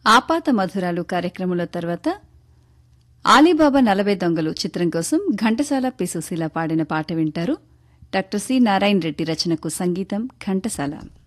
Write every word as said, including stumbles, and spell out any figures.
ఆపాత మధురాలు కార్యక్రమంలో తర్వాత ఆలీబాబా నలభై దొంగలు చిత్రం కోసం ఘంటసాల పి సుశీల పాడిన పాట వింటారు. డాక్టర్ సి నారాయణ రెడ్డి రచనకు సంగీతం ఘంటసాల.